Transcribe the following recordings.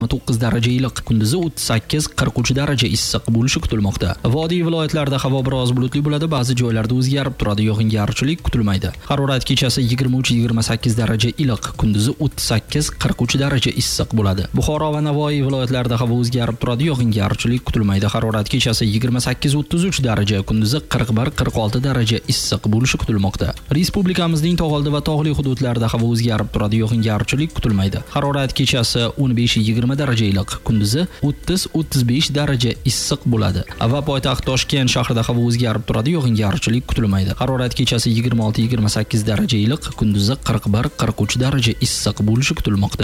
9 daraja iliq, kunduzi 38-43 daraja issiq bo'lishi kutilmoqda. Vodiy viloyatlarida havo biroz bulutli bo'ladi, ba'zi joylarda o'zgarib turadi, yog'ingarchilik kutilmaydi. Harorat kechasi 23-28 daraja iliq, kunduzi 38-43 daraja issiq bo'ladi. Buxoro va Navoiy viloyatlarida havo o'zgarib turadi, yog'ingarchilik kutilmaydi. Harorat kechasi 28-33 daraja, kunduzi 41-46 daraja issiq bo'lishi kutilmoqda. Respublikamizning tog'oldi va tog'li hududlarida havo o'zgarib turadi, yog'ingarchilik kutilmaydi. Harorat kechasi 15-20 daraja iliq, kunduzi 30-35 daraja issiq bo'ladi. Va poytaxt Toshkent shahrida havo o'zgarib turadi, yog'ingarchilik kutilmaydi. Harorat kechasi 26-28 daraja iliq, kunduzi 41-43 daraja issiq bo'lishi kutilmoqda.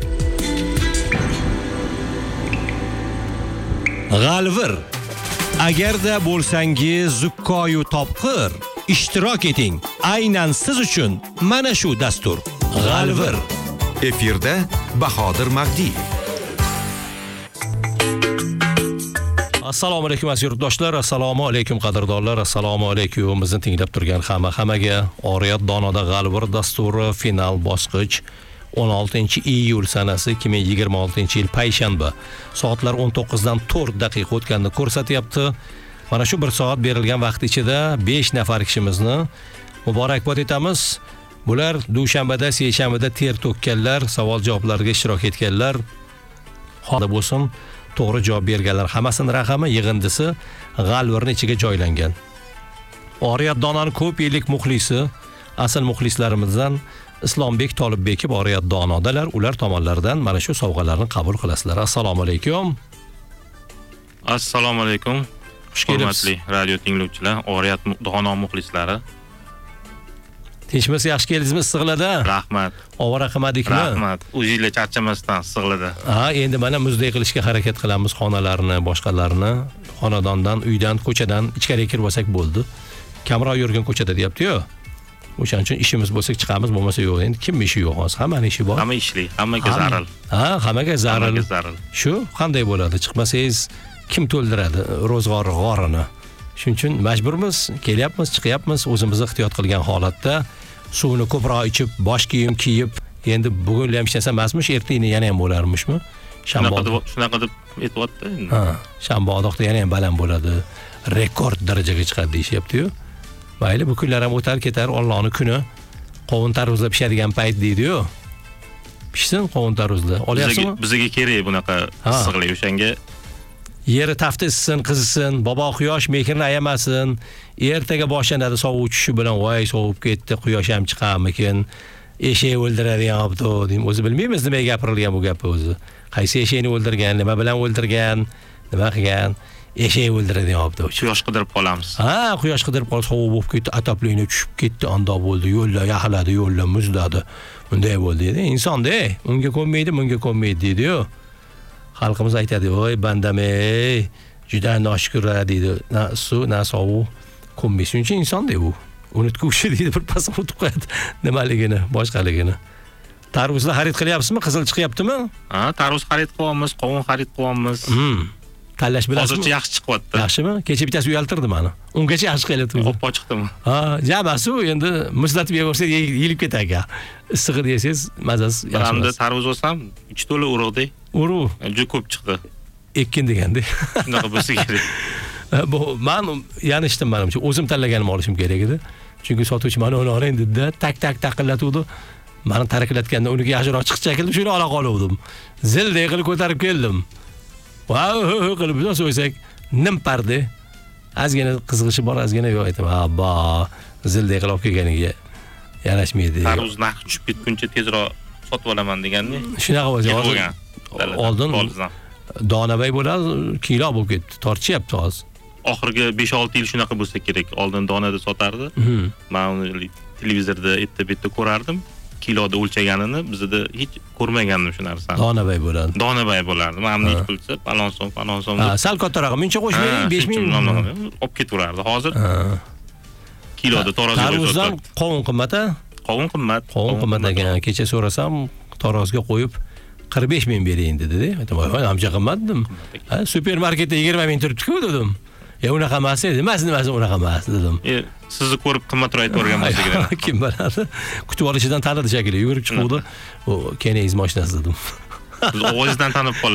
G'alvir. Agarda bo'lsangiz zukkoyu topqir, ishtirok eting. Aynan siz uchun mana shu dastur. G'alvir. Efirda Bahodir Magdiyev. Assalomu alaykum aziz yurtdoshlar, assalomu alaykum qadrdonlar, assalomu alaykum. Bizni tinglab turgan hammaga Oriyat Donoda G'alvir dasturi final bosqich 16-iyul sanasi 2026-yil payshanba soatlar 19 dan 4 daqiqa o'tganini ko'rsatyapti. Mana shu 1 soat berilgan vaqt ichida 5 nafar kishimizni muborakbod etamiz. Bular dushanbada, seshanbada ter to'kkanlar, savol-javoblarga ishtirok etganlar. Xoda bo'lsin, to'g'ri javob berganlar hammasining raqami yig'indisi G'alvirning ichiga joylangan. Oriyat Dononing ko'p yillik muxlisi, asl muxlislarimizdan Islombek Tolibbekov Oriyat Donodalar. Ular tomonlaridan mana shu sovg'alarni qabul qilasizlar. Assalomu alaykum. Assalomu alaykum. Hurmatli radio tinglovchilar, Oriyat Dono muxlislari. Tinchmisiz, yaxshi keldingizmi issiqlarda? Rahmat. Ovora qilmadikmi? Rahmat. O'zingizlar charchamasdan issiqlarda. Endi mana muzday qilishga harakat qilamiz, xonalarni, boshqalarni, xonadondan, uydan, ko'chadan ichkariga kirib olsak bo'ldi. Kamroq yurgan ko'chada deyapti-ku. O'shaning uchun ishimiz bo'lsa chiqamiz, bo'lmasa yo'q. Endi kim ishi yo'q hozir? Hammaning ishi bor. Hamma ishli, hammaga zarar. Hammaga zarar. Shu qanday bo'ladi? Chiqmasangiz kim to'ldiradi ro'zg'or g'orini? Shuning uchun majburmiz, kelyapmiz, chiqyapmiz, o'zimizni ehtiyot qilgan holatda suvni ko'proq ichib, bosh kiyim kiyib, endi bugun ham hech narsa emasmish, ertaga yana ham bo'larmishmi? Shunaqa deb aytibdi endi. Shanba-odoqda yana ham baland bo'ladi, rekord darajaga chiqadi deyapti-yu. Mayli, bu kunlar ham o'tar ketar, Allohning kuni. Qovun tarvuzlar pishadigan payt deydi-yu. Pishsin qovun tarvuzlar. Olyapsizmi? Bizga kerak bunaqa issiqlik o'shanga. Yeri tafti issisin, qizisin, bobo quyosh mehrni ayamasin. Ertaga boshlanadi sovuq tushishi bilan, voy sovib ketdi, quyosh ham chiqarmikin. Eshak o'ldiradigan obdo, deyim. O'zi bilmaymiz nimaga gapirilgan bu gap o'zi. Qaysi eshakni o'ldirgan, nima bilan o'ldirgan, nima qilgan? Eshak o'ldiradigan obdo. Quyosh qidirib qolamiz. Quyosh qidirib qolsa sovuq bo'lib ketdi, ataplikni tushib ketdi, ando bo'ldi, yo'llar yaxladi, yo'llar muzladi. Bunday bo'ldi edi. Inson-da, unga ko'nmaydi, bunga ko'nmaydi deydi-yu. Xalqimiz aytadi, voy bandam-ey, juda noshukur deydi. Na suv, na sovuq ko'nmaydi. Shuning uchun inson-da u. Unutguchi deydi, bir pas unutib qo'yadi nimaligini, boshqaligini. Tarvuzlar xarid qilyapsizmi? Qizil chiqyaptimi? Tarvuz xarid qilyapmiz, qovun xarid qilyapmiz. Tanlash bilasizmi? Hozircha yaxshi chiqyapti. Yaxshimi? Kecha bittasi uyaltirdi meni. Ungacha yaxshi qilyapti. Oppo chiqdimi? Jamasi endi muzlatib yevorsa yeyilib ketadi. Issig'i desangiz, mazasi yaxshi. Hamda tarvuz olsam, ichi to'la urug'dek. Urug'. Juda ko'p chiqdi. Ekin deganda. Shunaqa bo'lsa kerak. Bu men yanishdim menimcha. O'zim tanlaganimni olishim kerak edi. Chunki sotuvchi meni uni oling dedi-da, tak taqillatuvdi. Meni tarakilatganda uniga yaxshiroq chiqcha keldim, shuni ola qoluvdim. Zilday qilib ko'tarib keldim. Wow, qilib biz o'ysak, nim pardi. Azgina qizg'ishi bor, azgina yo'q aytdim. Abba, zilday qilib kelganiga yarashmaydi. Tarvuz narxi tushib ketguncha tezroq sotib olaman degandi. Shunaqa bo'lsa, oldin donabay bo'ladi, kilo bo'lib ketdi, tortishyapti hozir. Oxirgi 5-6 yil shunaqa bo'lsa kerak. Oldin donada sotardi. Men uni televizorda bitta ko'rardim. Kiloda o'lchaganini bizda hech ko'rmagandim shu narsani. Donabay bo'ladi. Donabay bo'lardi. Ma'lum nech pulsa, falon so'm. Sal kattaroq, muncha qo'shmaylik, 5000 olib ketaverardi. Hozir kiloda taroziga tarvuzdan qovun qimmat-a? Qovun qimmat. Qovun qimmat ekan. Kecha so'rasam, taroziga qo'yib 45 ming bering dedi-da. Aytdim, "Voy, ancha qimmat" dedim. Supermarketda 20 ming turibdi-ku dedim. Unaqa emas edi. Nimasi unaqa emas dedim. Sizni ko'rib qimmatroq aytib bo'lsa Kim biladi? Kutib olishidan tanidi shekilli, yugurib chiquvdi. U keneyiz mashinasi dedim. Biz ovozingizdan tanib qolamiz.